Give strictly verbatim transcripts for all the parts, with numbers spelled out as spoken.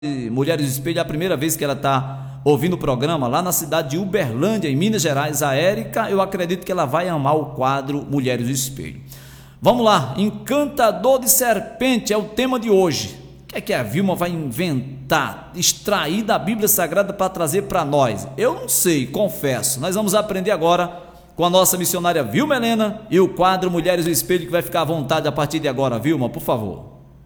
Mulheres do Espelho, é a primeira vez que ela está ouvindo o programa lá na cidade de Uberlândia, em Minas Gerais. A Érica, eu acredito que ela vai amar o quadro Mulheres do Espelho. Vamos lá, encantador de serpente é o tema de hoje. O que é que a Vilma vai inventar, extrair da Bíblia Sagrada para trazer para nós? Eu não sei, confesso. Nós vamos aprender agora com a nossa missionária Vilma Helena e o quadro Mulheres do Espelho, que vai ficar à vontade a partir de agora. Vilma, por favor.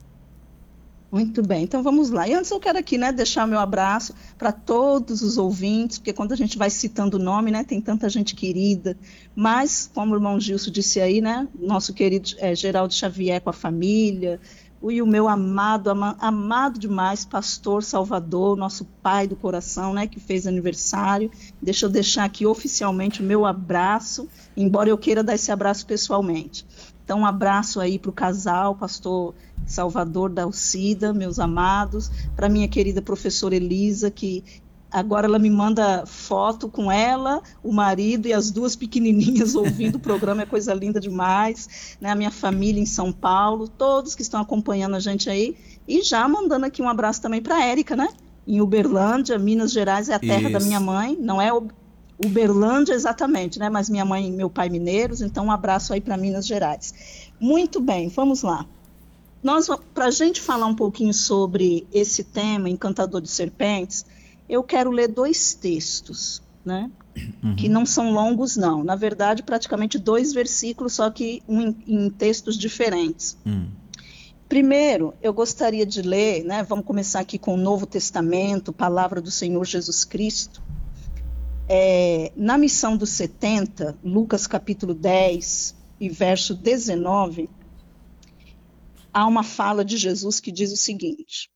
Muito bem, então vamos lá. E antes eu quero aqui, né, deixar meu abraço para todos os ouvintes, porque quando a gente vai citando o nome, né, tem tanta gente querida, mas, como o irmão Gilson disse aí, né, nosso querido é, Geraldo Xavier com a família, e o meu amado, ama, amado demais, pastor Salvador, nosso pai do coração, né, que fez aniversário. Deixa eu deixar aqui oficialmente o meu abraço, embora eu queira dar esse abraço pessoalmente. Então, um abraço aí para o casal, pastor Salvador da Alcida, meus amados, para minha querida professora Elisa, que agora ela me manda foto com ela, o marido e as duas pequenininhas ouvindo o programa, é coisa linda demais, né? A minha família em São Paulo, todos que estão acompanhando a gente aí, e já mandando aqui um abraço também para a Érica, né? Em Uberlândia, Minas Gerais, é a terra Isso. da minha mãe, não é Uberlândia exatamente, né? Mas minha mãe e meu pai mineiros, então um abraço aí para Minas Gerais. Muito bem, vamos lá. Nós, para a gente falar um pouquinho sobre esse tema, Encantador de Serpentes, eu quero ler dois textos, né? Uhum. Que não são longos, não. Na verdade, praticamente dois versículos, só que um em, em textos diferentes. Uhum. Primeiro, eu gostaria de ler, né? Vamos começar aqui com o Novo Testamento, Palavra do Senhor Jesus Cristo. É, na missão dos setenta, Lucas capítulo dez e verso dezenove, há uma fala de Jesus que diz o seguinte: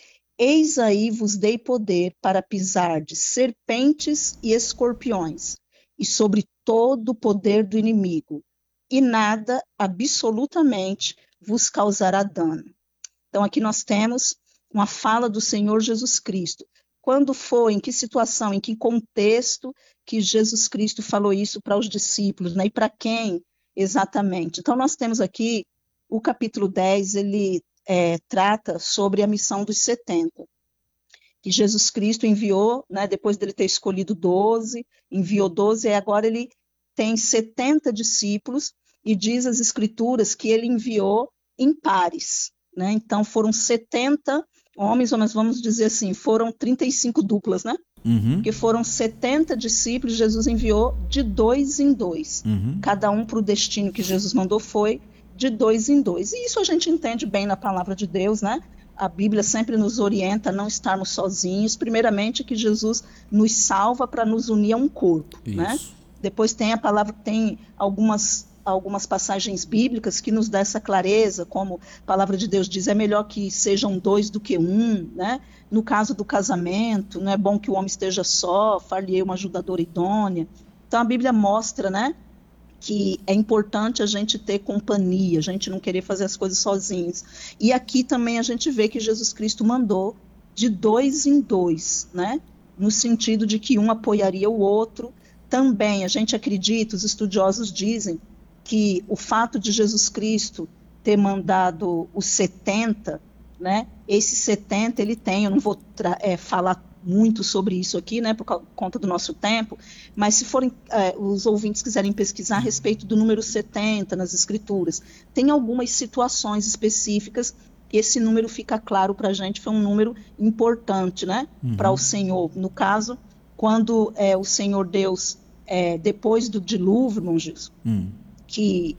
eis aí vos dei poder para pisar de serpentes e escorpiões, e sobre todo o poder do inimigo, e nada absolutamente vos causará dano. Então aqui nós temos uma fala do Senhor Jesus Cristo. Quando foi, em que situação, em que contexto que Jesus Cristo falou isso para os discípulos, né? E para quem exatamente? Então nós temos aqui o capítulo dez, ele é, trata sobre a missão dos setenta, que Jesus Cristo enviou, né, depois dele ter escolhido doze, enviou doze, e agora ele tem setenta discípulos, e diz as escrituras que ele enviou em pares, né? Então foram setenta homens, ou nós vamos dizer assim, foram trinta e cinco duplas, né? Uhum. Porque foram setenta discípulos, Jesus enviou de dois em dois, uhum. Cada um para o destino que Jesus mandou foi de dois em dois. E isso a gente entende bem na palavra de Deus, né? A Bíblia sempre nos orienta a não estarmos sozinhos. Primeiramente, que Jesus nos salva para nos unir a um corpo, isso. Né? Depois tem a palavra, tem algumas, algumas passagens bíblicas que nos dá essa clareza, como a palavra de Deus diz, é melhor que sejam dois do que um, né? No caso do casamento, não é bom que o homem esteja só, far-lhe-ei uma ajudadora idônea. Então a Bíblia mostra, né, que é importante a gente ter companhia, a gente não querer fazer as coisas sozinhos. E aqui também a gente vê que Jesus Cristo mandou de dois em dois, né? No sentido de que um apoiaria o outro. Também a gente acredita, os estudiosos dizem, que o fato de Jesus Cristo ter mandado os setenta, né? Esse setenta ele tem, eu não vou é, falar muito sobre isso aqui, né, por conta do nosso tempo, mas se forem é, os ouvintes quiserem pesquisar a respeito do número setenta nas escrituras, tem algumas situações específicas que esse número fica claro para a gente, foi um número importante, né, uhum. para o Senhor. No caso, quando é, o Senhor Deus, é, depois do dilúvio, irmão Gilson, uhum. que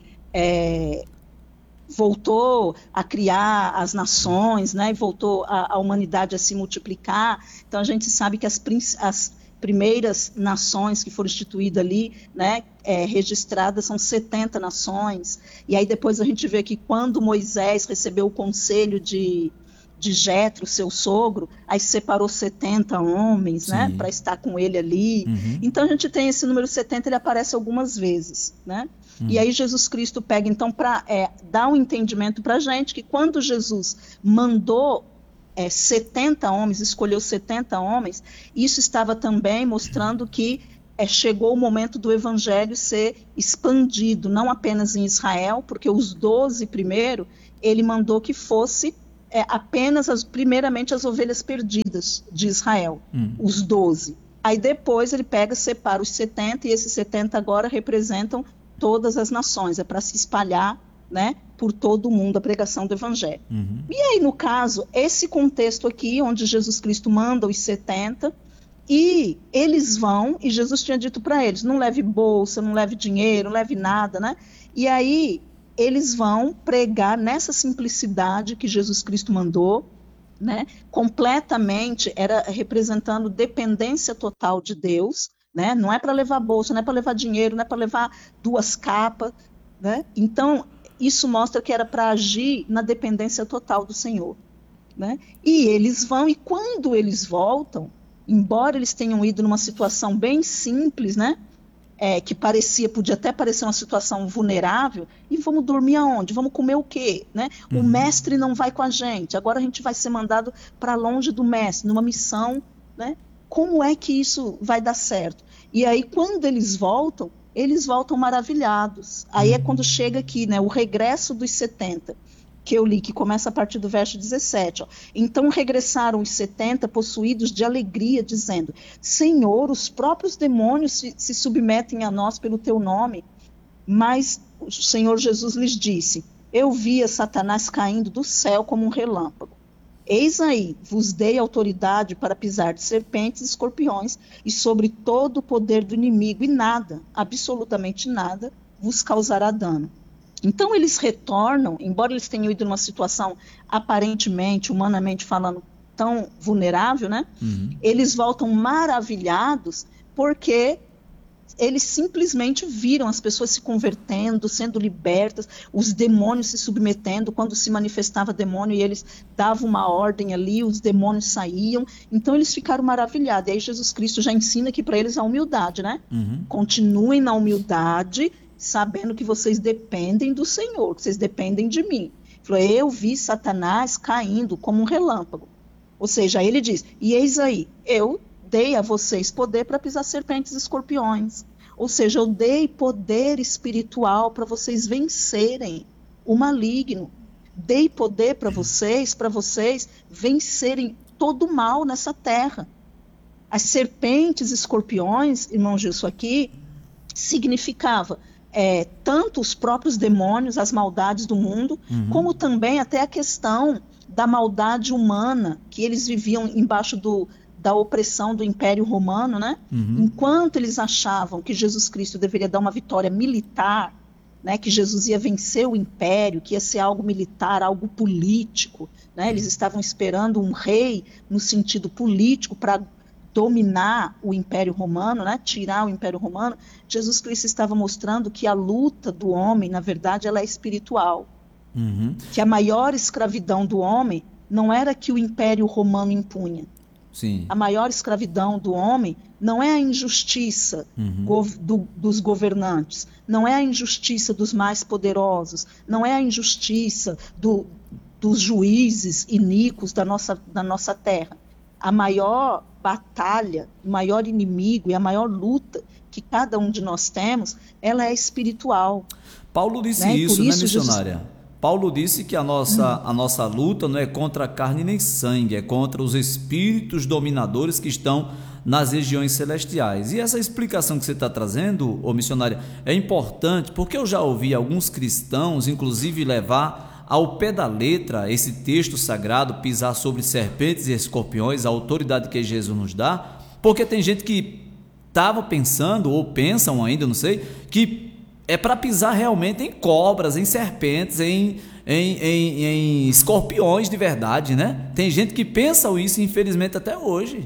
é, voltou a criar as nações, né, e voltou a, a humanidade a se multiplicar. Então a gente sabe que as, as primeiras nações que foram instituídas ali, né, é, registradas, são setenta nações, e aí depois a gente vê que quando Moisés recebeu o conselho de, de Jetro, seu sogro, aí separou setenta homens, né, para estar com ele ali. Uhum. Então a gente tem esse número setenta, ele aparece algumas vezes, né? Hum. E aí Jesus Cristo pega, então, para é, dar um entendimento para a gente, que quando Jesus mandou é, setenta homens, escolheu setenta homens, isso estava também mostrando que é, chegou o momento do evangelho ser expandido, não apenas em Israel, porque os doze primeiro, ele mandou que fosse é, apenas, as, primeiramente, as ovelhas perdidas de Israel, hum. os doze. Aí depois ele pega, separa os setenta, e esses setenta agora representam todas as nações, é para se espalhar, né, por todo o mundo a pregação do evangelho. Uhum. E aí, no caso, esse contexto aqui, onde Jesus Cristo manda os setenta, e eles vão, e Jesus tinha dito para eles, não leve bolsa, não leve dinheiro, não leve nada, né? E aí, eles vão pregar nessa simplicidade que Jesus Cristo mandou, né? Completamente, era representando dependência total de Deus, né? Não é para levar bolsa, não é para levar dinheiro, não é para levar duas capas, né? Então, isso mostra que era para agir na dependência total do Senhor, né? E eles vão, e quando eles voltam, embora eles tenham ido numa situação bem simples, né? É, que parecia, podia até parecer uma situação vulnerável, e vamos dormir aonde? Vamos comer o quê? Né? Uhum. O mestre não vai com a gente, agora a gente vai ser mandado para longe do mestre, numa missão, né? Como é que isso vai dar certo? E aí, quando eles voltam, eles voltam maravilhados. Aí uhum. é quando chega aqui, né, o regresso dos setenta, que eu li, que começa a partir do verso dezessete. Ó. Então regressaram os setenta possuídos de alegria, dizendo, Senhor, os próprios demônios se, se submetem a nós pelo teu nome. Mas o Senhor Jesus lhes disse, eu via Satanás caindo do céu como um relâmpago. Eis aí, vos dei autoridade para pisar de serpentes e escorpiões e sobre todo o poder do inimigo, e nada, absolutamente nada, vos causará dano. Então eles retornam, embora eles tenham ido numa situação aparentemente, humanamente falando, tão vulnerável, né? Uhum. Eles voltam maravilhados porque eles simplesmente viram as pessoas se convertendo, sendo libertas, os demônios se submetendo, quando se manifestava demônio e eles davam uma ordem ali, os demônios saíam, então eles ficaram maravilhados. E aí Jesus Cristo já ensina aqui para eles a humildade, né? Uhum. Continuem na humildade, sabendo que vocês dependem do Senhor, que vocês dependem de mim. Ele falou, eu vi Satanás caindo como um relâmpago. Ou seja, aí ele diz, e eis aí, eu dei a vocês poder para pisar serpentes e escorpiões. Ou seja, eu dei poder espiritual para vocês vencerem o maligno. Dei poder para vocês, para vocês vencerem todo o mal nessa terra. As serpentes e escorpiões, irmão Gilson, aqui, significava É, tanto os próprios demônios, as maldades do mundo, uhum. como também até a questão da maldade humana, que eles viviam embaixo do, da opressão do Império Romano, né? Uhum. Enquanto eles achavam que Jesus Cristo deveria dar uma vitória militar, né? Que Jesus ia vencer o Império, que ia ser algo militar, algo político, né? Eles estavam esperando um rei no sentido político para dominar o Império Romano, né? Tirar o Império Romano. Jesus Cristo estava mostrando que a luta do homem, na verdade, ela é espiritual. Uhum. Que a maior escravidão do homem não era que o Império Romano impunha. Sim. A maior escravidão do homem não é a injustiça uhum. gov- do, dos governantes, não é a injustiça dos mais poderosos, não é a injustiça do, dos juízes iníquos da nossa, da nossa terra. A maior batalha, o maior inimigo e a maior luta que cada um de nós temos, ela é espiritual. Paulo disse né? isso, isso, né, missionária? Jesus... Paulo disse que a nossa, hum. a nossa luta não é contra a carne nem sangue, é contra os espíritos dominadores que estão nas regiões celestiais. E essa explicação que você está trazendo, ô missionária, é importante, porque eu já ouvi alguns cristãos, inclusive, levar ao pé da letra esse texto sagrado, pisar sobre serpentes e escorpiões, a autoridade que Jesus nos dá, porque tem gente que estava pensando, ou pensam ainda, não sei, que é para pisar realmente em cobras, em serpentes, em, em, em, em escorpiões de verdade, né? Tem gente que pensa isso, infelizmente, até hoje.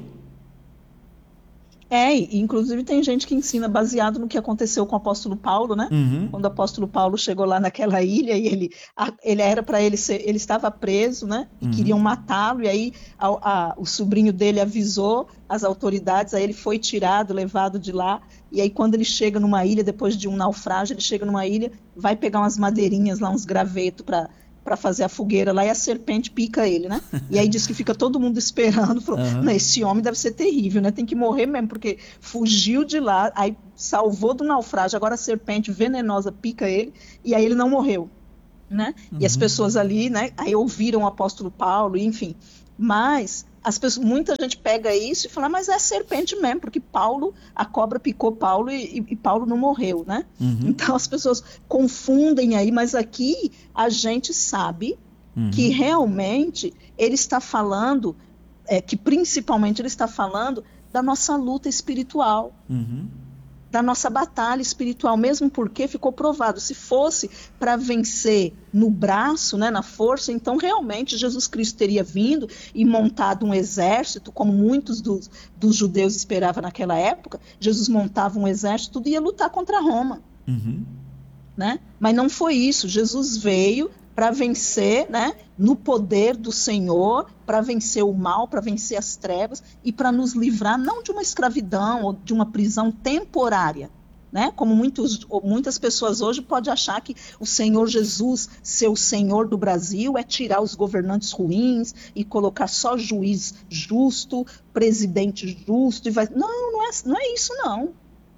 É, inclusive tem gente que ensina baseado no que aconteceu com o apóstolo Paulo, né? Uhum. Quando o apóstolo Paulo chegou lá naquela ilha e ele, a, ele era para ele ser, ele estava preso, né? E uhum. queriam matá-lo, e aí a, a, o sobrinho dele avisou as autoridades, aí ele foi tirado, levado de lá, e aí quando ele chega numa ilha, depois de um naufrágio, ele chega numa ilha, vai pegar umas madeirinhas lá, uns gravetos para para fazer a fogueira lá, e a serpente pica ele, né? E aí diz que fica todo mundo esperando, falou, uhum. não, esse homem deve ser terrível, né? Tem que morrer mesmo, porque fugiu de lá, aí salvou do naufrágio, agora a serpente venenosa pica ele, e aí ele não morreu. né? Uhum. E as pessoas ali, né, aí ouviram o apóstolo Paulo, enfim. Mas as pessoas, muita gente pega isso e fala, mas é serpente mesmo, porque Paulo, a cobra picou Paulo e, e Paulo não morreu, né? Uhum. Então as pessoas confundem aí, mas aqui a gente sabe Uhum. que realmente ele está falando, é, que principalmente ele está falando da nossa luta espiritual. Uhum. Da nossa batalha espiritual, mesmo porque ficou provado, se fosse para vencer no braço, né, na força, então realmente Jesus Cristo teria vindo e montado um exército, como muitos dos, dos judeus esperavam naquela época. Jesus montava um exército, tudo ia lutar contra Roma. Uhum. Né? Mas não foi isso, Jesus veio para vencer, né, no poder do Senhor, para vencer o mal, para vencer as trevas e para nos livrar não de uma escravidão ou de uma prisão temporária, né? Como muitos, muitas pessoas hoje podem achar que o Senhor Jesus, ser o Senhor do Brasil, é tirar os governantes ruins e colocar só juiz justo, presidente justo. E vai... Não, não é, não é isso não.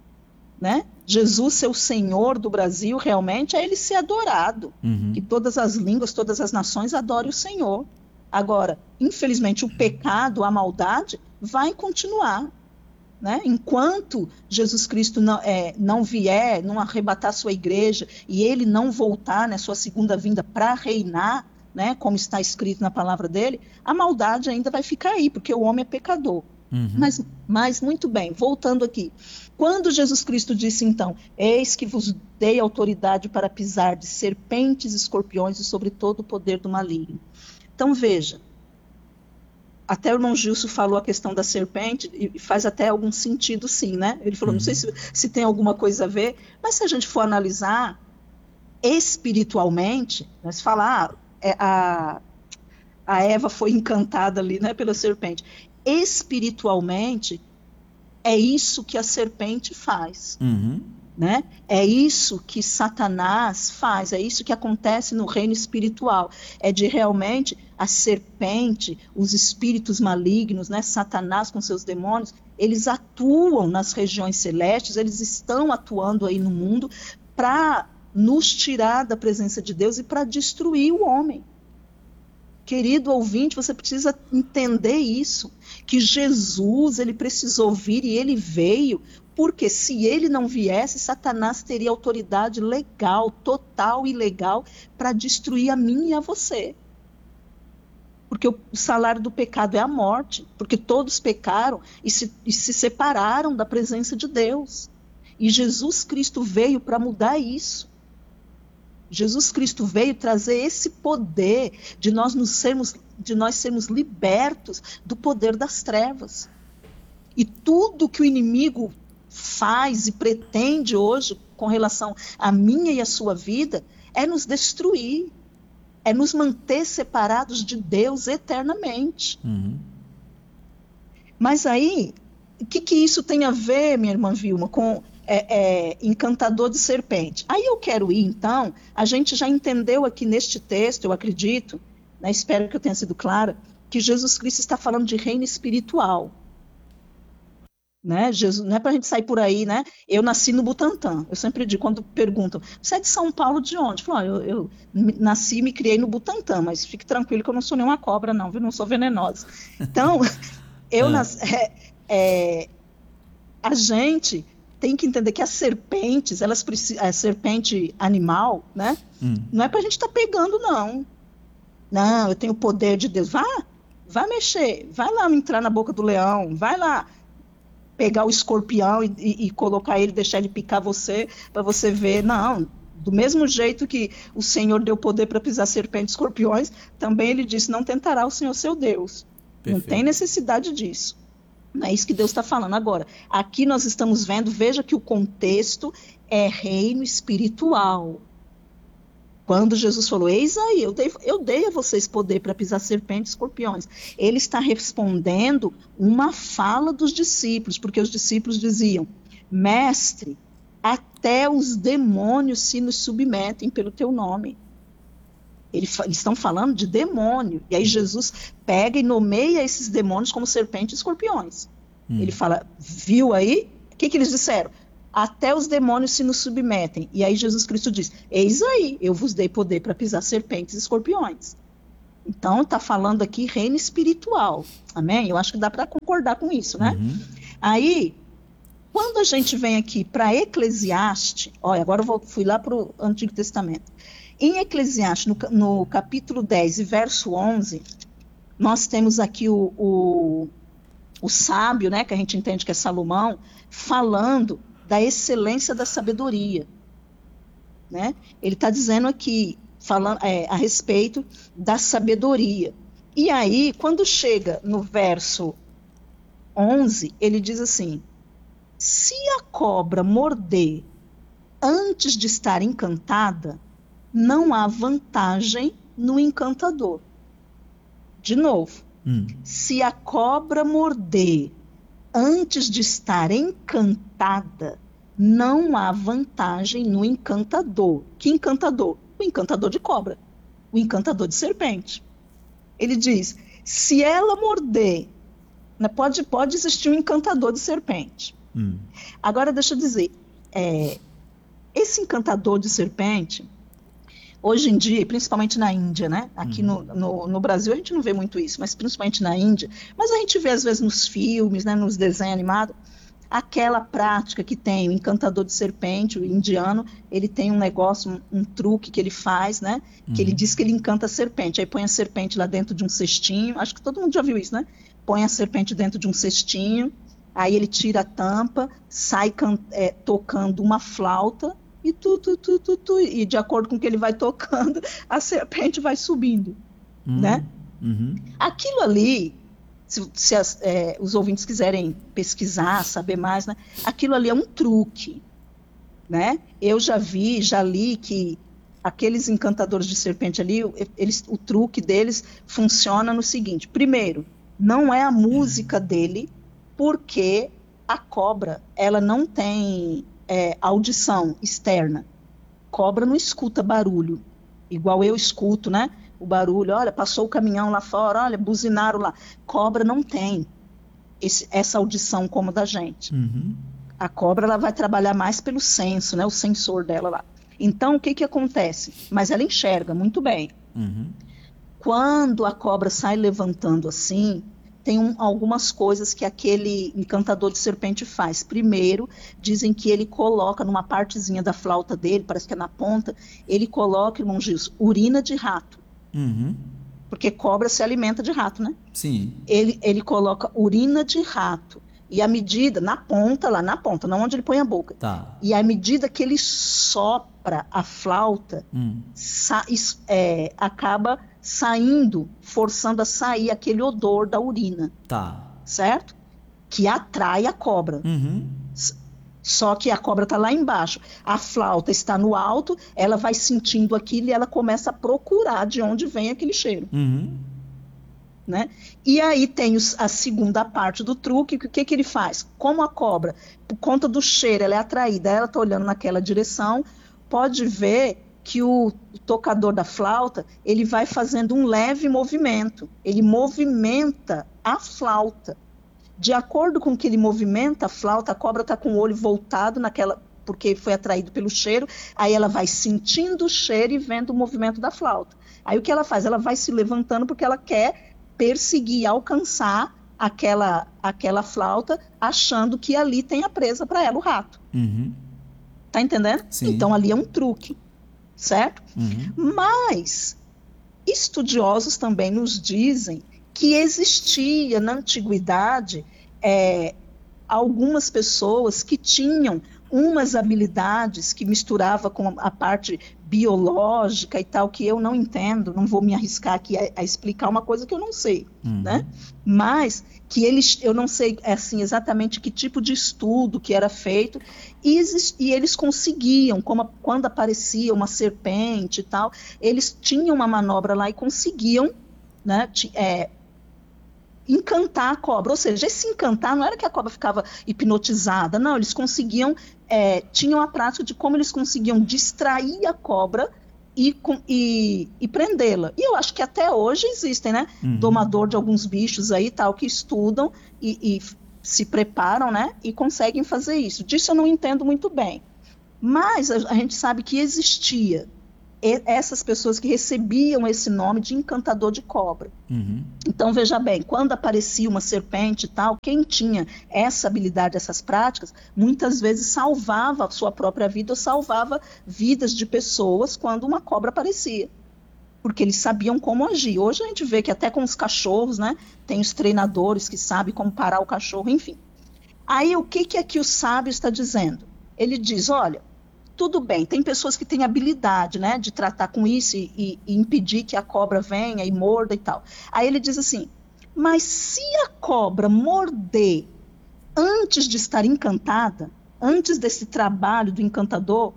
Né? Jesus ser o Senhor do Brasil, realmente é ele ser adorado, uhum. que todas as línguas, todas as nações adorem o Senhor. Agora, infelizmente, o pecado, a maldade vai continuar, né? Enquanto Jesus Cristo não, é, não vier, não arrebatar sua igreja e ele não voltar na sua segunda vinda para reinar, né? Como está escrito na palavra dele, a maldade ainda vai ficar aí, porque o homem é pecador. Uhum. Mas, mas, muito bem, voltando aqui. Quando Jesus Cristo disse, então, eis que vos dei autoridade para pisar de serpentes, escorpiões e sobre todo o poder do maligno. Então, veja, até o irmão Gilson falou a questão da serpente, e faz até algum sentido, sim, né? Ele falou, uhum. não sei se, se tem alguma coisa a ver, mas se a gente for analisar espiritualmente, nós falar, ah, a, a Eva foi encantada ali, né, pela serpente. Espiritualmente, é isso que a serpente faz, uhum. né? É isso que Satanás faz, é isso que acontece no reino espiritual, é de realmente a serpente, os espíritos malignos, né? Satanás com seus demônios, eles atuam nas regiões celestes, eles estão atuando aí no mundo para nos tirar da presença de Deus e para destruir o homem. Querido ouvinte, você precisa entender isso, que Jesus, ele precisou vir e ele veio, porque se ele não viesse, Satanás teria autoridade legal, total e legal, para destruir a mim e a você. Porque o salário do pecado é a morte, porque todos pecaram e se, e se separaram da presença de Deus. E Jesus Cristo veio para mudar isso. Jesus Cristo veio trazer esse poder de nós, nos sermos, de nós sermos libertos do poder das trevas. E tudo que o inimigo faz e pretende hoje com relação à minha e à sua vida é nos destruir, é nos manter separados de Deus eternamente. Uhum. Mas aí, o que, que isso tem a ver, minha irmã Vilma, com... É, é, encantador de serpente. Aí eu quero ir, então, a gente já entendeu aqui neste texto, eu acredito, né, espero que eu tenha sido clara, que Jesus Cristo está falando de reino espiritual. Né? Jesus, não é para a gente sair por aí, né? Eu nasci no Butantã. Eu sempre digo, quando perguntam, você é de São Paulo de onde? Eu falo, ah, eu, eu nasci e me criei no Butantã, mas fique tranquilo que eu não sou nenhuma cobra, não, eu não sou venenosa. Então, eu é. nasci... É, é, a gente... tem que entender que as serpentes, elas precisam, a serpente animal, né? Hum. Não é pra gente estar tá pegando, não. Não, eu tenho o poder de Deus. Vá, vai mexer, vai lá entrar na boca do leão, vai lá pegar o escorpião e, e, e colocar ele, deixar ele picar você, para você ver. Não, do mesmo jeito que o Senhor deu poder para pisar serpentes e escorpiões, também ele disse, não tentará o Senhor seu Deus. Perfeito. Não tem necessidade disso. Não é isso que Deus está falando. Agora, aqui nós estamos vendo, veja que o contexto é reino espiritual. Quando Jesus falou, eis aí, eu dei, eu dei a vocês poder para pisar serpentes e escorpiões. Ele está respondendo uma fala dos discípulos, porque os discípulos diziam, mestre, até os demônios se nos submetem pelo teu nome. Eles estão falando de demônio. E aí Jesus pega e nomeia esses demônios como serpentes e escorpiões. Hum. Ele fala, viu aí? O que, que eles disseram? até os demônios se nos submetem. E aí Jesus Cristo diz, eis aí, eu vos dei poder para pisar serpentes e escorpiões. Então, está falando aqui reino espiritual, amém? Eu acho que dá para concordar com isso, né? Uhum. Aí, quando a gente vem aqui para Eclesiastes, olha, agora eu vou, fui lá para o Antigo Testamento. Em Eclesiastes, no, no capítulo dez e verso onze, nós temos aqui o, o, o sábio, né, que a gente entende que é Salomão, falando da excelência da sabedoria, né? Ele está dizendo aqui, falando é, a respeito da sabedoria. E aí, quando chega no verso onze, ele diz assim, se a cobra morder antes de estar encantada, não há vantagem no encantador. De novo, hum. se a cobra morder antes de estar encantada, não há vantagem no encantador. Que encantador? O encantador de cobra, o encantador de serpente. Ele diz, se ela morder, né, pode, pode existir um encantador de serpente. Hum. Agora, deixa eu dizer, é, esse encantador de serpente, hoje em dia, principalmente na Índia, né? Aqui uhum. no, no, no Brasil a gente não vê muito isso, mas principalmente na Índia, mas a gente vê às vezes nos filmes, né, nos desenhos animados, aquela prática que tem o encantador de serpente, o indiano, ele tem um negócio, um, um truque que ele faz, né? Uhum. Que ele diz que ele encanta a serpente, aí põe a serpente lá dentro de um cestinho, acho que todo mundo já viu isso, né? Põe a serpente dentro de um cestinho, aí ele tira a tampa, sai can, é, tocando uma flauta, e tu, tu, tu, tu, tu, e de acordo com o que ele vai tocando, a serpente vai subindo, uhum, né? Uhum. Aquilo ali, se, se as, é, os ouvintes quiserem pesquisar, saber mais, né? Aquilo ali é um truque, né? Eu já vi, já li que aqueles encantadores de serpente ali, eles, o truque deles funciona no seguinte, primeiro, não é a música dele, porque a cobra, ela não tem... É, audição externa. Cobra não escuta barulho, igual eu escuto, né? O barulho, olha, passou o caminhão lá fora, olha, buzinaram lá. Cobra não tem esse, essa audição como da gente. Uhum. A cobra, ela vai trabalhar mais pelo senso, né? O sensor dela lá. Então, o que que acontece? Mas ela enxerga muito bem. Uhum. Quando a cobra sai levantando assim, tem um, algumas coisas que aquele encantador de serpente faz. Primeiro, dizem que ele coloca numa partezinha da flauta dele, parece que é na ponta, ele coloca, irmão Gilson, urina de rato. Uhum. Porque cobra se alimenta de rato, né? Sim. Ele, ele coloca urina de rato. E à medida, na ponta, lá na ponta, não onde ele põe a boca. Tá. E à medida que ele sopra a flauta, hum. sa- é, acaba saindo, forçando a sair aquele odor da urina. Tá. Certo? Que atrai a cobra. Uhum. Só que a cobra está lá embaixo. A flauta está no alto, ela vai sentindo aquilo e ela começa a procurar de onde vem aquele cheiro. Uhum. Né? E aí tem os, a segunda parte do truque, o que, que ele faz? Como a cobra, por conta do cheiro, ela é atraída, ela está olhando naquela direção, pode ver que o, o tocador da flauta, ele vai fazendo um leve movimento, ele movimenta a flauta. De acordo com que ele movimenta a flauta, a cobra está com o olho voltado naquela, porque foi atraído pelo cheiro, aí ela vai sentindo o cheiro e vendo o movimento da flauta. Aí o que ela faz? Ela vai se levantando porque ela quer perseguir, alcançar aquela, aquela flauta, achando que ali tem a presa para ela, o rato. Uhum. Tá entendendo? Sim. Então ali é um truque, certo? Uhum. Mas estudiosos também nos dizem que existia na antiguidade é, algumas pessoas que tinham umas habilidades que misturava com a parte biológica e tal, que eu não entendo, não vou me arriscar aqui a, a explicar uma coisa que eu não sei, uhum. né? Mas que eles, eu não sei assim, exatamente que tipo de estudo que era feito, e, exist, e eles conseguiam, como a, quando aparecia uma serpente e tal, eles tinham uma manobra lá e conseguiam, né, t, é, encantar a cobra, ou seja, esse encantar não era que a cobra ficava hipnotizada, não, eles conseguiam, é, tinham a prática de como eles conseguiam distrair a cobra e, e, e prendê-la. E eu acho que até hoje existem, né, uhum. domador de alguns bichos aí, tal, que estudam e, e se preparam, né, e conseguem fazer isso. Disso eu não entendo muito bem. Mas a, a gente sabe que existia e, essas pessoas que recebiam esse nome de encantador de cobra. Uhum. Então, veja bem, quando aparecia uma serpente e tal, quem tinha essa habilidade, essas práticas, muitas vezes salvava a sua própria vida ou salvava vidas de pessoas quando uma cobra aparecia. Porque eles sabiam como agir. Hoje a gente vê que até com os cachorros, né, tem os treinadores que sabem como parar o cachorro, enfim. Aí o que, que aqui o sábio está dizendo? Ele diz, olha, tudo bem, tem pessoas que têm habilidade, né, de tratar com isso e, e, e impedir que a cobra venha e morda e tal. Aí ele diz assim, mas se a cobra morder antes de estar encantada, antes desse trabalho do encantador,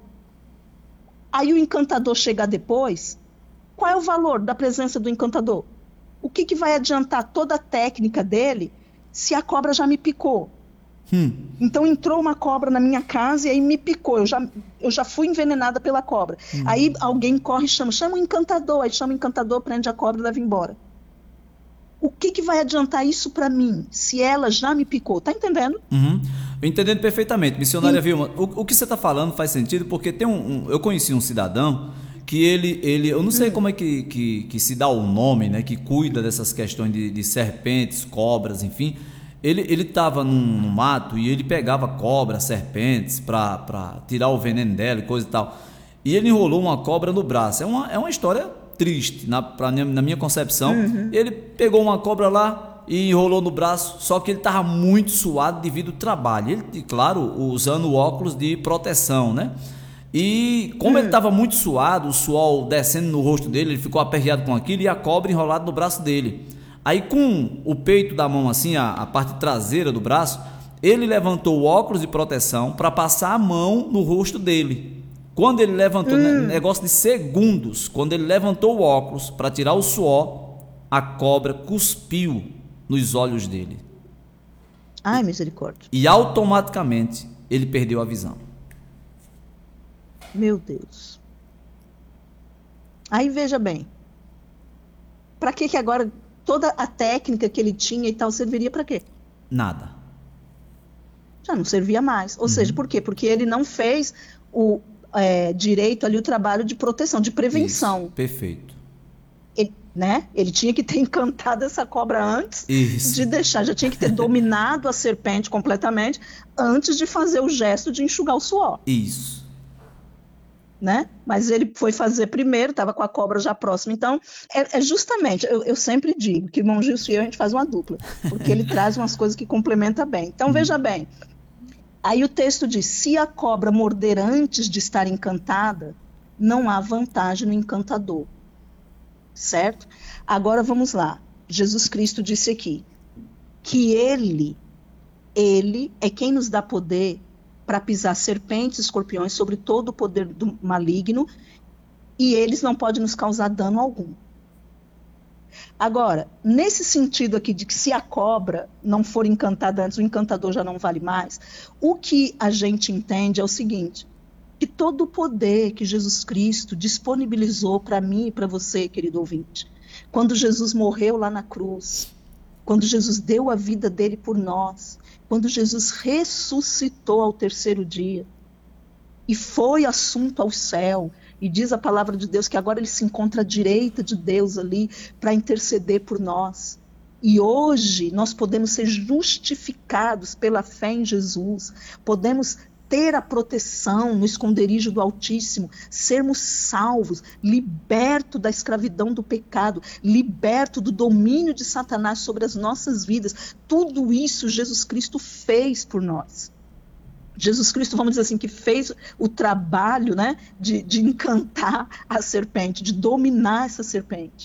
aí o encantador chegar depois, qual é o valor da presença do encantador? O que, que vai adiantar toda a técnica dele se a cobra já me picou? Hum. Então entrou uma cobra na minha casa e aí me picou, eu já, eu já fui envenenada pela cobra. Hum. Aí alguém corre e chama, chama o encantador, aí chama o encantador, prende a cobra e leva embora. O que, que vai adiantar isso para mim, se ela já me picou? Tá entendendo? Uhum. Entendendo perfeitamente, missionária Sim. Vilma. O, o que você está falando faz sentido, porque tem um, um, eu conheci um cidadão que ele, ele eu não sei hum. como é que, que, que se dá o nome, né, que cuida dessas questões de, de serpentes, cobras, enfim. Ele ele estava num, num mato e ele pegava cobras, serpentes para tirar o veneno dela e coisa e tal. E ele enrolou uma cobra no braço. É uma, é uma história triste, na, pra, na minha concepção. Uhum. Ele pegou uma cobra lá e enrolou no braço, só que ele estava muito suado devido ao trabalho. Ele, claro, usando óculos de proteção, né? E como uhum. ele estava muito suado, o suor descendo no rosto dele, ele ficou aperreado com aquilo e a cobra enrolada no braço dele. Aí com o peito da mão assim, a, a parte traseira do braço, ele levantou o óculos de proteção para passar a mão no rosto dele. Quando ele levantou, hum. negócio de segundos, quando ele levantou o óculos para tirar o suor, a cobra cuspiu nos olhos dele. Ai, misericórdia. E automaticamente ele perdeu a visão. Meu Deus. Aí veja bem, para que que agora toda a técnica que ele tinha e tal serviria para quê? Nada. Já não servia mais. Ou uhum. seja, por quê? Porque ele não fez o é, direito ali, o trabalho de proteção, de prevenção. Isso, perfeito. Ele, né? Ele tinha que ter encantado essa cobra antes Isso. de deixar, já tinha que ter dominado a serpente completamente antes de fazer o gesto de enxugar o suor. Isso. Né? Mas ele foi fazer primeiro, estava com a cobra já próxima. Então, é, é justamente, eu, eu sempre digo que o irmão Gilson e eu, a gente faz uma dupla, porque ele traz umas coisas que complementam bem. Então, uhum. veja bem, aí o texto diz, se a cobra morder antes de estar encantada, não há vantagem no encantador. Certo? Agora vamos lá. Jesus Cristo disse aqui, que ele, ele é quem nos dá poder para pisar serpentes, escorpiões, sobre todo o poder do maligno, e eles não podem nos causar dano algum. Agora, nesse sentido aqui de que se a cobra não for encantada antes, o encantador já não vale mais, o que a gente entende é o seguinte, que todo o poder que Jesus Cristo disponibilizou para mim e para você, querido ouvinte, quando Jesus morreu lá na cruz, quando Jesus deu a vida dele por nós, quando Jesus ressuscitou ao terceiro dia e foi assunto ao céu, e diz a palavra de Deus que agora ele se encontra à direita de Deus ali para interceder por nós. E hoje nós podemos ser justificados pela fé em Jesus, podemos ter a proteção no esconderijo do Altíssimo, sermos salvos, libertos da escravidão do pecado, libertos do domínio de Satanás sobre as nossas vidas. Tudo isso Jesus Cristo fez por nós. Jesus Cristo, vamos dizer assim, que fez o trabalho, né, de, de encantar a serpente, de dominar essa serpente.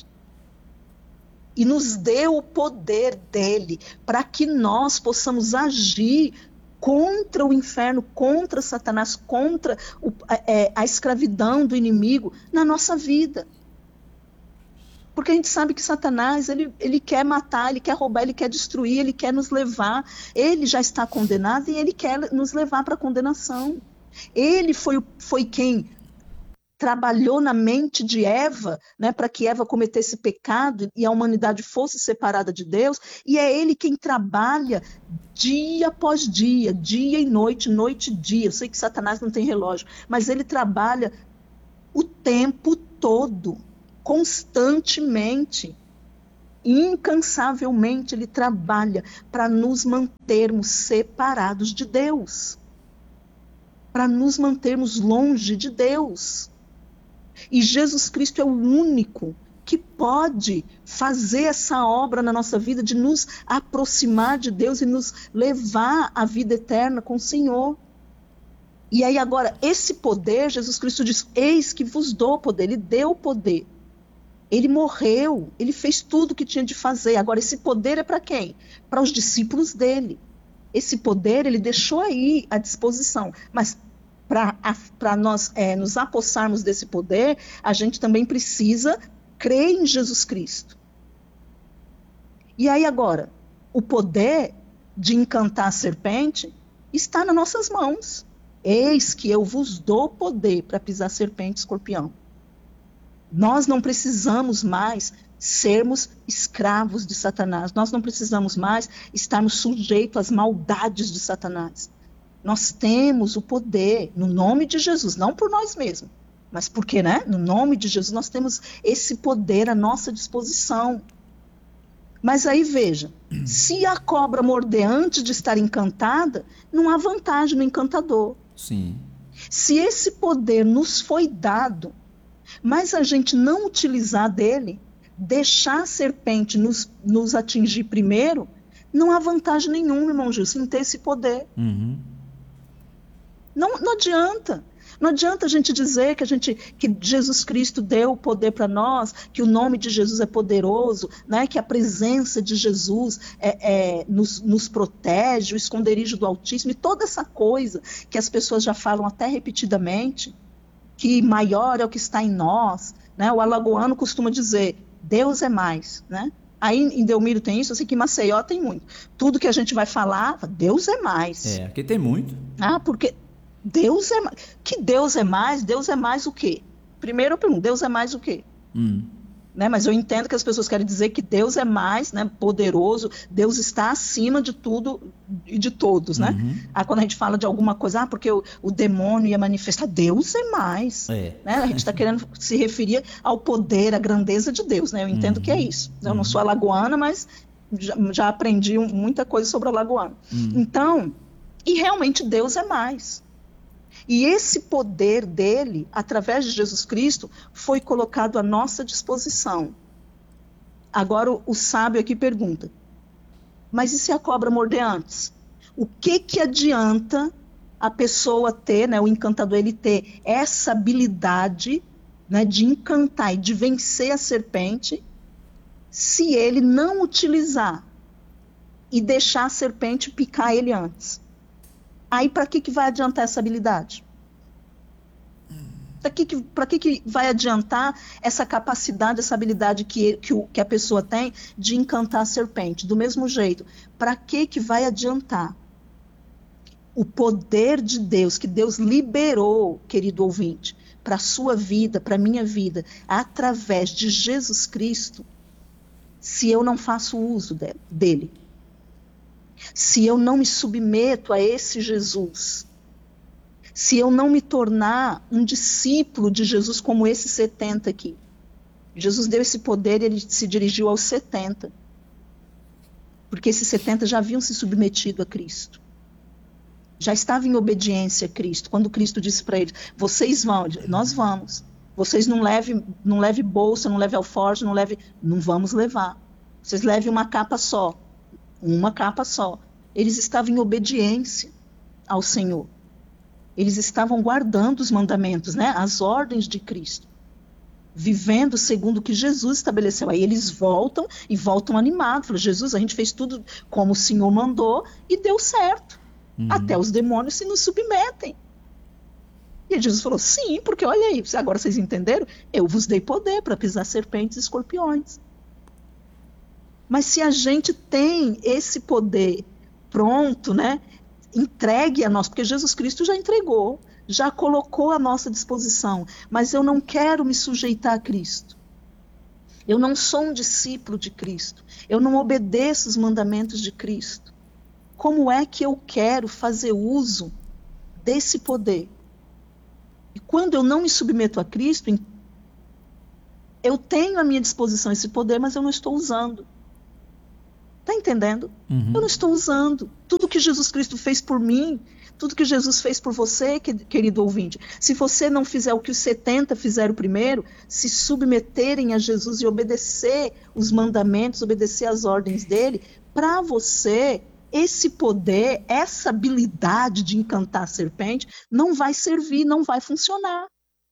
E nos deu o poder dele para que nós possamos agir contra o inferno, contra Satanás, contra o, é, a escravidão do inimigo na nossa vida. Porque a gente sabe que Satanás, ele, ele quer matar, ele quer roubar, ele quer destruir, ele quer nos levar, ele já está condenado e ele quer nos levar para a condenação. Ele foi, foi quem trabalhou na mente de Eva, né, para que Eva cometesse pecado e a humanidade fosse separada de Deus, e é ele quem trabalha dia após dia, dia e noite, noite e dia. Eu sei que Satanás não tem relógio, mas ele trabalha o tempo todo, constantemente, incansavelmente ele trabalha para nos mantermos separados de Deus, para nos mantermos longe de Deus. E Jesus Cristo é o único que pode fazer essa obra na nossa vida de nos aproximar de Deus e nos levar à vida eterna com o Senhor. E aí agora, esse poder, Jesus Cristo diz, eis que vos dou poder, ele deu poder. Ele morreu, ele fez tudo o que tinha de fazer. Agora, esse poder é para quem? Para os discípulos dele. Esse poder ele deixou aí à disposição, mas para nós é, nos apossarmos desse poder, a gente também precisa crer em Jesus Cristo. E aí agora, o poder de encantar a serpente está nas nossas mãos. Eis que eu vos dou poder para pisar serpente e escorpião. Nós não precisamos mais sermos escravos de Satanás. Nós não precisamos mais estarmos sujeitos às maldades de Satanás. Nós temos o poder, no nome de Jesus, não por nós mesmos, mas porque, né? No nome de Jesus, nós temos esse poder à nossa disposição. Mas aí veja, se a cobra morder antes de estar encantada, não há vantagem no encantador. Sim. Se esse poder nos foi dado, mas a gente não utilizar dele, deixar a serpente nos, nos atingir primeiro, não há vantagem nenhuma, irmão Gilson, em ter esse poder. Uhum. Não, não adianta. Não adianta a gente dizer que, a gente, que Jesus Cristo deu o poder para nós, que o nome de Jesus é poderoso, né, que a presença de Jesus é, é, nos, nos protege, o esconderijo do Altíssimo, e toda essa coisa que as pessoas já falam até repetidamente, que maior é o que está em nós, né? O alagoano costuma dizer, Deus é mais, né? Aí em Delmiro tem isso, eu sei que em Maceió tem muito. Tudo que a gente vai falar, Deus é mais. É, aqui tem muito. Ah, porque Deus é mais. Que Deus é mais? Deus é mais o quê? Primeiro eu pergunto, Deus é mais o quê? Hum. Né? Mas eu entendo que as pessoas querem dizer que Deus é mais, né, poderoso, Deus está acima de tudo e de todos, né? Uhum. Aí quando a gente fala de alguma coisa, ah, porque o, o demônio ia manifestar, Deus é mais. É. Né? A gente está querendo se referir ao poder, à grandeza de Deus, né? Eu entendo uhum. que é isso. Eu uhum. não sou alagoana, mas já, já aprendi muita coisa sobre alagoano. Uhum. Então, e realmente Deus é mais. E esse poder dele, através de Jesus Cristo, foi colocado à nossa disposição. Agora o, o sábio aqui pergunta, mas e se a cobra morder antes? O que que adianta a pessoa ter, né, o encantador, ele ter essa habilidade, né, de encantar e de vencer a serpente, se ele não utilizar e deixar a serpente picar ele antes? Aí para que, que vai adiantar essa habilidade? Para que, que, que, que vai adiantar essa capacidade, essa habilidade que, que, o, que a pessoa tem de encantar a serpente? Do mesmo jeito, para que, que vai adiantar o poder de Deus, que Deus liberou, querido ouvinte, para a sua vida, para a minha vida, através de Jesus Cristo, se eu não faço uso de, dele? Se eu não me submeto a esse Jesus, se eu não me tornar um discípulo de Jesus como esses setenta aqui. Jesus deu esse poder e ele se dirigiu aos setenta. Porque esses setenta já haviam se submetido a Cristo. Já estavam em obediência a Cristo. Quando Cristo disse para eles, vocês vão, nós vamos. Vocês não levem, não levem bolsa, não levem alforje, não levem, não vamos levar. Vocês levem uma capa só. Uma capa só. Eles estavam em obediência ao Senhor. Eles estavam guardando os mandamentos, né? As ordens de Cristo. Vivendo segundo o que Jesus estabeleceu. Aí eles voltam e voltam animados. Falam, Jesus, a gente fez tudo como o Senhor mandou e deu certo. Uhum. Até os demônios se nos submetem. E aí Jesus falou, sim, porque olha aí, agora vocês entenderam? Eu vos dei poder para pisar serpentes e escorpiões. Mas se a gente tem esse poder pronto, né, entregue a nós, porque Jesus Cristo já entregou, já colocou à nossa disposição, mas eu não quero me sujeitar a Cristo. Eu não sou um discípulo de Cristo. Eu não obedeço os mandamentos de Cristo. Como é que eu quero fazer uso desse poder? E quando eu não me submeto a Cristo, eu tenho à minha disposição esse poder, mas eu não estou usando. Está entendendo? Uhum. Eu não estou usando. Tudo que Jesus Cristo fez por mim, tudo que Jesus fez por você, querido ouvinte, se você não fizer o que os setenta fizeram primeiro, se submeterem a Jesus e obedecer os mandamentos, obedecer as ordens dele, para você, esse poder, essa habilidade de encantar a serpente, não vai servir, não vai funcionar.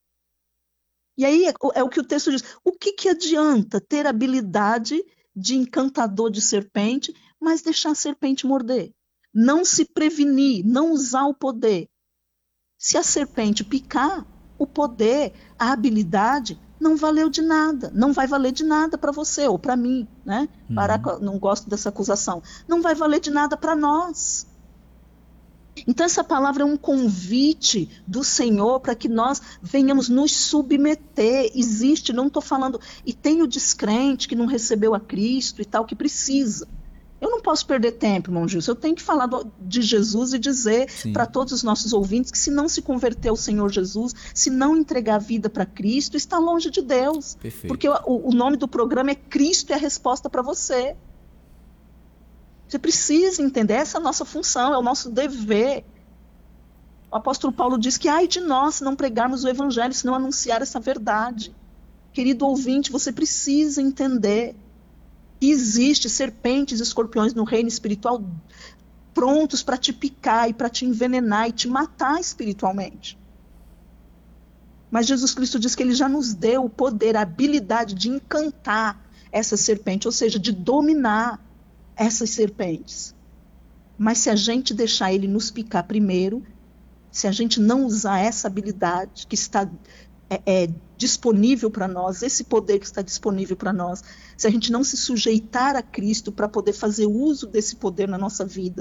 E aí é, é o que o texto diz. O que, que adianta ter habilidade de encantador de serpente, mas deixar a serpente morder? Não se prevenir, não usar o poder. Se a serpente picar, o poder, a habilidade, não valeu de nada. Não vai valer de nada para você ou para mim, né? Uhum. Para, não gosto dessa acusação. Não vai valer de nada para nós. Então essa palavra é um convite do Senhor para que nós venhamos nos submeter. Existe, não estou falando... E tem o descrente que não recebeu a Cristo e tal, que precisa. Eu não posso perder tempo, irmão Gilson. Eu tenho que falar do, de Jesus e dizer para todos os nossos ouvintes que se não se converter ao Senhor Jesus, se não entregar a vida para Cristo, está longe de Deus. Perfeito. Porque o, o nome do programa é Cristo é a resposta para você. Você precisa entender, essa é a nossa função, é o nosso dever. O apóstolo Paulo diz que ai de nós se não pregarmos o evangelho, se não anunciar essa verdade. Querido ouvinte, você precisa entender que existe serpentes e escorpiões no reino espiritual prontos para te picar e para te envenenar e te matar espiritualmente. Mas Jesus Cristo diz que ele já nos deu o poder, a habilidade de encantar essa serpente, ou seja, de dominar essas serpentes. Mas se a gente deixar ele nos picar primeiro, se a gente não usar essa habilidade que está é, é, disponível para nós, esse poder que está disponível para nós, se a gente não se sujeitar a Cristo para poder fazer uso desse poder na nossa vida,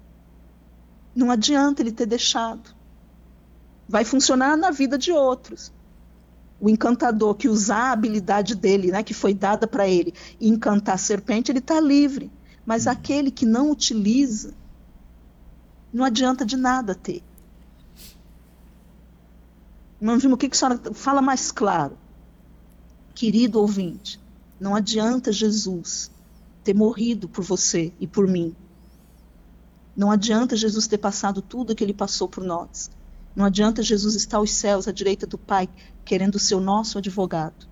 não adianta ele ter deixado. Vai funcionar na vida de outros. O encantador que usar a habilidade dele, né, que foi dada para ele, e encantar a serpente, ele está livre. Mas aquele que não utiliza, não adianta de nada ter. Irmão Vilma, o que, que a senhora fala mais claro? Querido ouvinte, não adianta Jesus ter morrido por você e por mim. Não adianta Jesus ter passado tudo o que ele passou por nós. Não adianta Jesus estar aos céus, à direita do Pai, querendo ser o nosso advogado,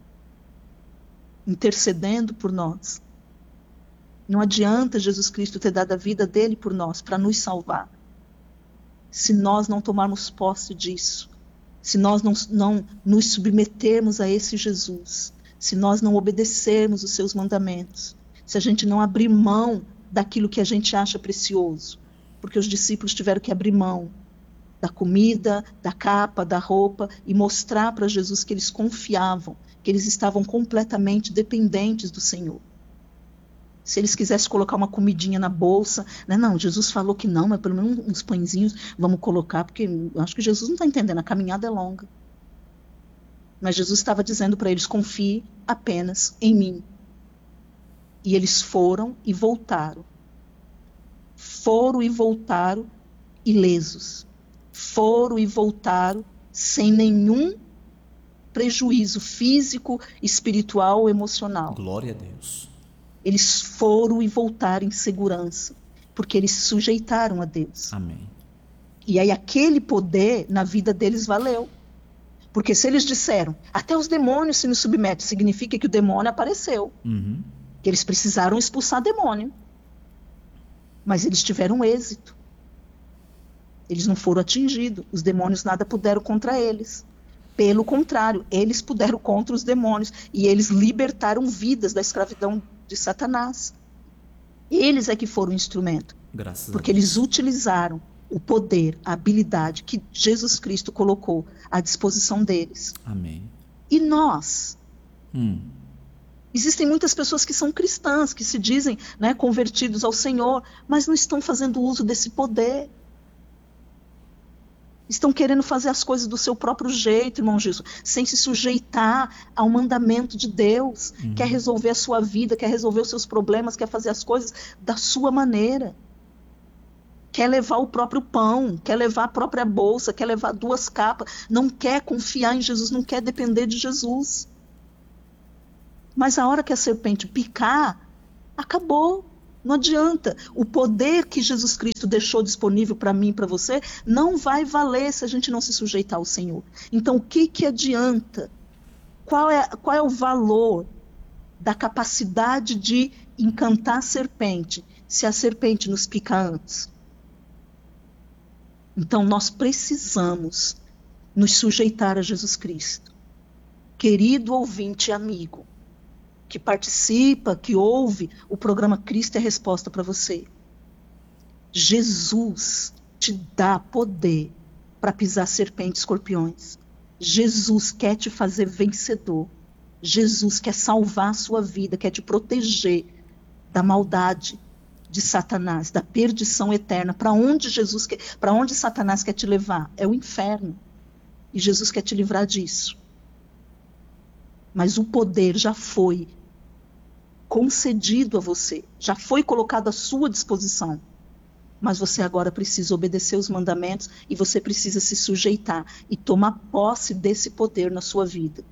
intercedendo por nós. Não adianta Jesus Cristo ter dado a vida dele por nós, para nos salvar, se nós não tomarmos posse disso, se nós não, não nos submetermos a esse Jesus, se nós não obedecermos os seus mandamentos, se a gente não abrir mão daquilo que a gente acha precioso, porque os discípulos tiveram que abrir mão da comida, da capa, da roupa, e mostrar para Jesus que eles confiavam, que eles estavam completamente dependentes do Senhor. Se eles quisessem colocar uma comidinha na bolsa, né? Não, Jesus falou que não, mas pelo menos uns pãezinhos vamos colocar, porque eu acho que Jesus não está entendendo, a caminhada é longa. Mas Jesus estava dizendo para eles, confie apenas em mim. E eles foram e voltaram. Foram e voltaram ilesos. Foram e voltaram sem nenhum prejuízo físico, espiritual ou emocional. Glória a Deus. Eles foram e voltaram em segurança, porque eles se sujeitaram a Deus. Amém. E aí aquele poder na vida deles valeu. Porque se eles disseram, até os demônios se nos submetem, significa que o demônio apareceu. Uhum. Que eles precisaram expulsar demônio. Mas eles tiveram êxito. Eles não foram atingidos. Os demônios nada puderam contra eles. Pelo contrário, eles puderam contra os demônios. E eles libertaram vidas da escravidão de Satanás. Eles é que foram o instrumento. Graças porque a Deus. Eles utilizaram o poder, a habilidade que Jesus Cristo colocou à disposição deles. Amém. E nós? Hum. Existem muitas pessoas que são cristãs, que se dizem, né, convertidos ao Senhor, mas não estão fazendo uso desse poder. Estão querendo fazer as coisas do seu próprio jeito, irmão Gilson, sem se sujeitar ao mandamento de Deus. Uhum. Quer resolver a sua vida, quer resolver os seus problemas, quer fazer as coisas da sua maneira. Quer levar o próprio pão, quer levar a própria bolsa, quer levar duas capas, não quer confiar em Jesus, não quer depender de Jesus. Mas a hora que a serpente picar, acabou. Não adianta. O poder que Jesus Cristo deixou disponível para mim e para você não vai valer se a gente não se sujeitar ao Senhor. Então, o que, que adianta? Qual é, qual é o valor da capacidade de encantar a serpente se a serpente nos pica antes? Então, nós precisamos nos sujeitar a Jesus Cristo. Querido ouvinte e amigo, que participa, que ouve o programa Cristo é a Resposta para você. Jesus te dá poder para pisar serpentes e escorpiões. Jesus quer te fazer vencedor. Jesus quer salvar a sua vida, quer te proteger da maldade de Satanás, da perdição eterna. Para onde Jesus quer, para onde Satanás quer te levar? É o inferno. E Jesus quer te livrar disso. Mas o poder já foi concedido a você, já foi colocado à sua disposição. Mas você agora precisa obedecer os mandamentos e você precisa se sujeitar e tomar posse desse poder na sua vida.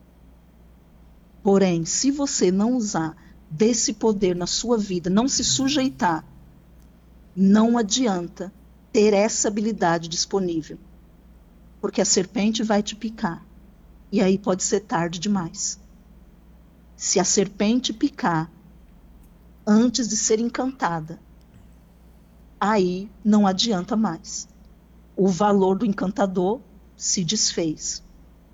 Porém, se você não usar desse poder na sua vida, não se sujeitar, não adianta ter essa habilidade disponível. Porque a serpente vai te picar. E aí pode ser tarde demais. Se a serpente picar antes de ser encantada, aí não adianta mais. O valor do encantador se desfez.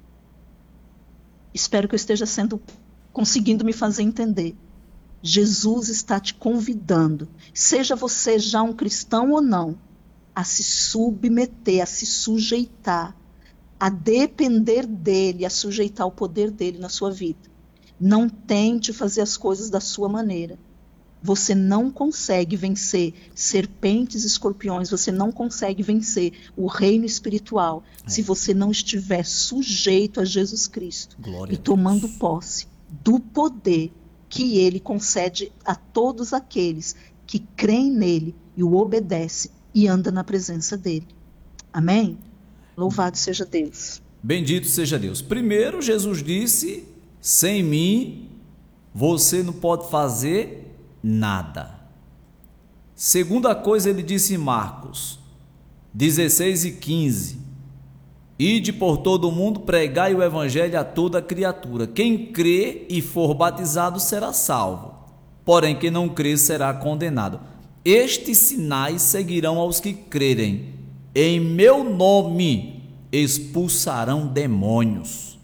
Espero que eu esteja sendo, conseguindo me fazer entender. Jesus está te convidando, seja você já um cristão ou não, a se submeter, a se sujeitar, a depender dele, a sujeitar o poder dele na sua vida. Não tente fazer as coisas da sua maneira. Você não consegue vencer serpentes e escorpiões, você não consegue vencer o reino espiritual é. se você não estiver sujeito a Jesus Cristo Glória e tomando posse do poder que ele concede a todos aqueles que creem nele e o obedecem e andam na presença dele. Amém? Louvado seja Deus. Bendito seja Deus. Primeiro, Jesus disse, sem mim você não pode fazer nada. Segunda coisa, ele disse em Marcos dezesseis e quinze, ide por todo o mundo, pregai o evangelho a toda criatura. Quem crê e for batizado será salvo, porém quem não crê será condenado. Estes sinais seguirão aos que crerem. Em meu nome expulsarão demônios.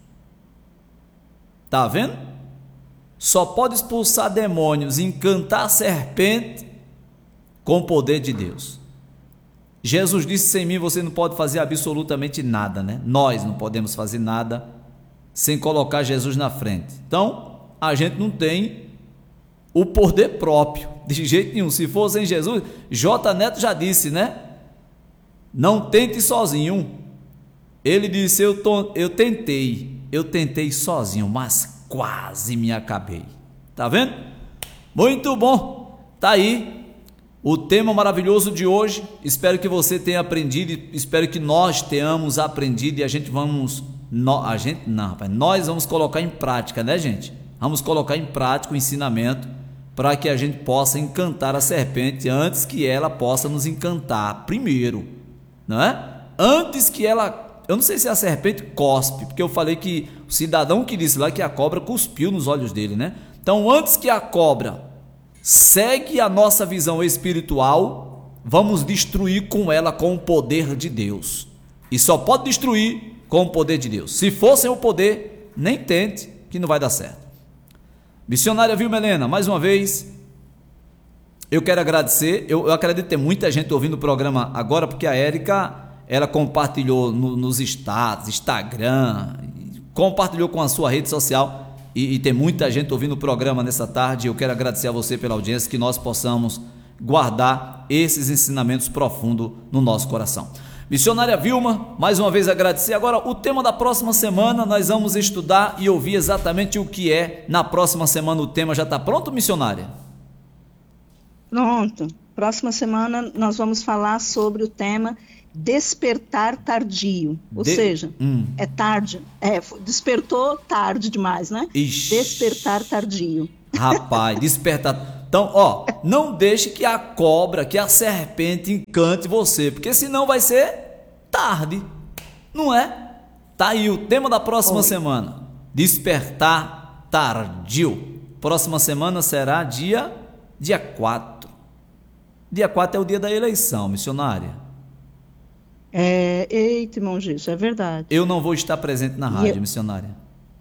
Tá vendo? Só pode expulsar demônios, encantar serpente com o poder de Deus. Jesus disse, sem mim você não pode fazer absolutamente nada, né? Nós não podemos fazer nada sem colocar Jesus na frente. Então, a gente não tem o poder próprio, de jeito nenhum. Se for sem Jesus, J. Neto já disse, né? Não tente sozinho. Ele disse, eu, tô, eu tentei, eu tentei sozinho, mas quase me acabei. Tá vendo? Muito bom. Tá aí o tema maravilhoso de hoje. Espero que você tenha aprendido, espero que nós tenhamos aprendido e a gente vamos, no, a gente não, rapaz, nós vamos colocar em prática, né, gente? Vamos colocar em prática o ensinamento para que a gente possa encantar a serpente antes que ela possa nos encantar primeiro, não é? Antes que ela, eu não sei se a serpente cospe, porque eu falei que o cidadão que disse lá que a cobra cuspiu nos olhos dele, né? Então, antes que a cobra segue a nossa visão espiritual, vamos destruir com ela com o poder de Deus. E só pode destruir com o poder de Deus. Se for sem o poder, nem tente, que não vai dar certo. Missionária Vilma Helena, mais uma vez, eu quero agradecer. Eu, eu acredito ter muita gente ouvindo o programa agora, porque a Érica, ela compartilhou no, nos status, Instagram, compartilhou com a sua rede social. E, e tem muita gente ouvindo o programa nessa tarde. Eu quero agradecer a você pela audiência, que nós possamos guardar esses ensinamentos profundos no nosso coração. Missionária Vilma, mais uma vez agradecer. Agora, o tema da próxima semana, nós vamos estudar e ouvir exatamente o que é. Na próxima semana o tema já está pronto, missionária? Pronto. Próxima semana nós vamos falar sobre o tema despertar tardio. Ou De... seja, hum. é tarde. É, despertou tarde demais, né? Ixi. Despertar tardio. Rapaz, despertar... Então, ó, não deixe que a cobra, que a serpente encante você, porque senão vai ser tarde, não é? Tá aí o tema da próxima Oi. semana, despertar tardio. Próxima semana será dia, dia quatro. Dia quatro é o dia da eleição, missionária. É, eita, irmão Jesus, é verdade. Eu não vou estar presente na rádio, eu... missionária.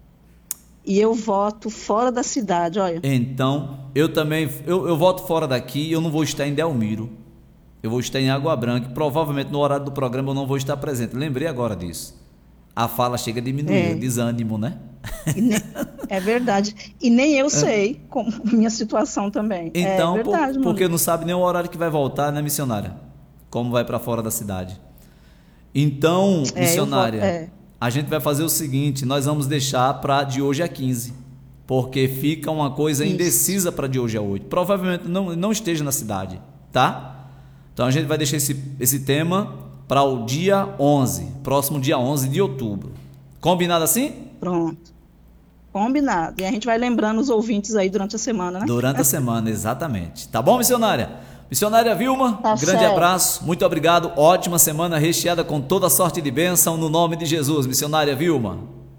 E eu voto fora da cidade, olha. Então, eu também, eu, eu voto fora daqui, eu não vou estar em Delmiro. Eu vou estar em Água Branca, provavelmente no horário do programa eu não vou estar presente. Lembrei agora disso. A fala chega a diminuir, é. o desânimo, né? Nem, é verdade. E nem eu sei como minha situação também. Então, é verdade, por, porque não sabe nem o horário que vai voltar, né, missionária? Como vai para fora da cidade. Então, é, missionária... Vou, é. A gente vai fazer o seguinte, nós vamos deixar para de hoje a quinze, porque fica uma coisa Isso. indecisa para de hoje a oito. Provavelmente não, não esteja na cidade, tá? Então a gente vai deixar esse, esse tema para o dia onze, próximo dia onze de outubro. Combinado assim? Pronto. Combinado. E a gente vai lembrando os ouvintes aí durante a semana, né? Durante a semana, exatamente. Tá bom, missionária? Missionária Vilma, tá grande certo. abraço, muito obrigado, ótima semana recheada com toda sorte de bênção no nome de Jesus, missionária Vilma.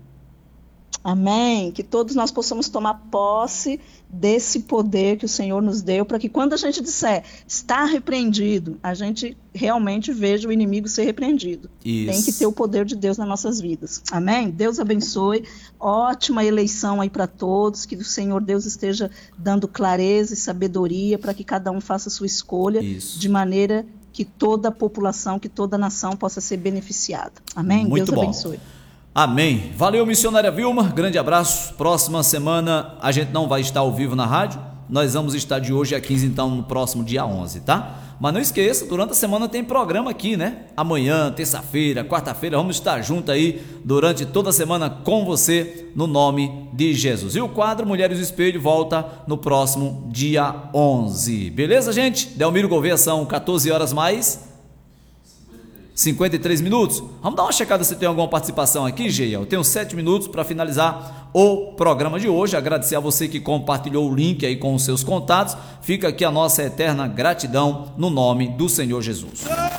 Amém, que todos nós possamos tomar posse desse poder que o Senhor nos deu, para que quando a gente disser, está repreendido, a gente realmente veja o inimigo ser repreendido. Isso. Tem que ter o poder de Deus nas nossas vidas. Amém? Deus abençoe, ótima eleição aí para todos, que o Senhor Deus esteja dando clareza e sabedoria para que cada um faça a sua escolha. Isso. De maneira que toda a população, que toda a nação possa ser beneficiada. Amém? Muito Deus bom. abençoe. Amém. Valeu, missionária Vilma, grande abraço. Próxima semana a gente não vai estar ao vivo na rádio, nós vamos estar de hoje a quinze, então no próximo dia onze, tá? Mas não esqueça, durante a semana tem programa aqui, né? Amanhã, terça-feira, quarta-feira, vamos estar junto aí durante toda a semana com você, no nome de Jesus. E o quadro Mulheres do Espelho volta no próximo dia onze. Beleza, gente? Delmiro Gouveia, são quatorze horas mais... cinquenta e três minutos. Vamos dar uma checada se tem alguma participação aqui, Geia. Eu tenho sete minutos para finalizar o programa de hoje. Agradecer a você que compartilhou o link aí com os seus contatos. Fica aqui a nossa eterna gratidão no nome do Senhor Jesus.